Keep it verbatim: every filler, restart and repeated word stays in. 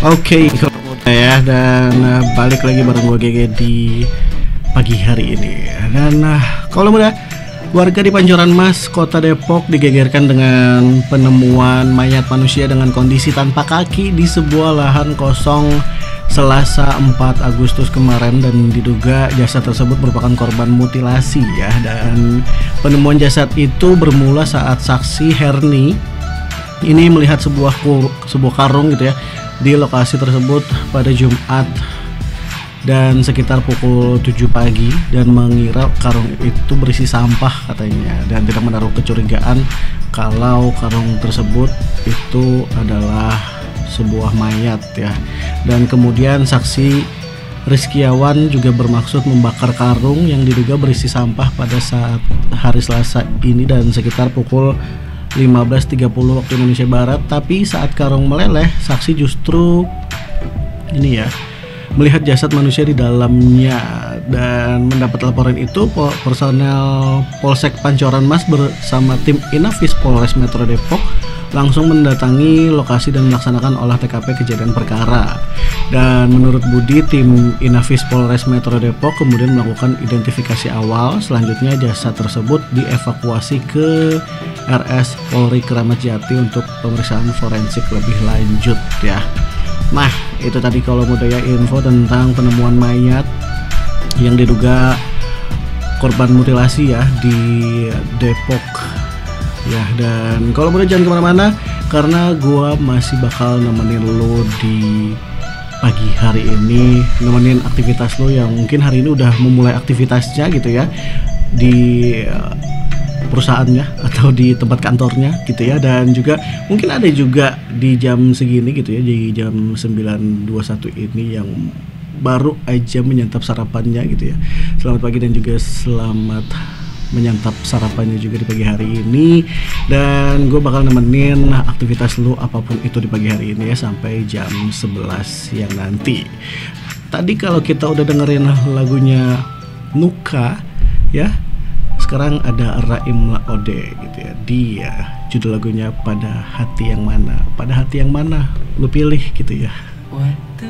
Oke, okay, ya, dan uh, balik lagi bareng gue G G di pagi hari ini. Dan uh, kalau muda, warga di Pancoran Mas, Kota Depok digegerkan dengan penemuan mayat manusia dengan kondisi tanpa kaki di sebuah lahan kosong Selasa empat Agustus kemarin, dan diduga jasad tersebut merupakan korban mutilasi ya. Dan penemuan jasad itu bermula saat saksi Herni ini melihat sebuah kur, sebuah karung gitu ya di lokasi tersebut pada Jumat dan sekitar pukul tujuh pagi, dan mengira karung itu berisi sampah katanya, dan tidak menaruh kecurigaan kalau karung tersebut itu adalah sebuah mayat ya. Dan kemudian saksi Rizkiawan juga bermaksud membakar karung yang diduga berisi sampah pada saat hari Selasa ini dan sekitar pukul lima belas tiga puluh waktu Indonesia Barat. Tapi saat karung meleleh, saksi justru ini ya melihat jasad manusia di dalamnya. Dan mendapat laporan itu, personel Polsek Pancoran Mas bersama tim Inafis Polres Metro Depok langsung mendatangi lokasi dan melaksanakan olah T K P kejadian perkara. Dan menurut Budi, tim Inafis Polres Metro Depok kemudian melakukan identifikasi awal. Selanjutnya jasad tersebut dievakuasi ke R S Polri Kramat Jati untuk pemeriksaan forensik lebih lanjut ya. Nah, itu tadi kalau mau daya info tentang penemuan mayat yang diduga korban mutilasi ya di Depok ya. Dan kalau boleh jangan kemana-mana, karena gua masih bakal nemenin lo di pagi hari ini, nemenin aktivitas lo yang mungkin hari ini udah memulai aktivitasnya gitu ya di perusahaannya atau di tempat kantornya gitu ya. Dan juga mungkin ada juga di jam segini gitu ya, di jam sembilan dua puluh satu ini yang baru aja menyantap sarapannya gitu ya. Selamat pagi dan juga selamat menyantap sarapannya juga di pagi hari ini. Dan gue bakal nemenin aktivitas lu apapun itu di pagi hari ini ya sampai jam sebelas siang nanti. Tadi kalau kita udah dengerin lagunya Nuka ya, sekarang ada Raim Laode gitu ya. Dia judul lagunya Pada Hati Yang Mana. Pada hati yang mana lu pilih gitu ya. What?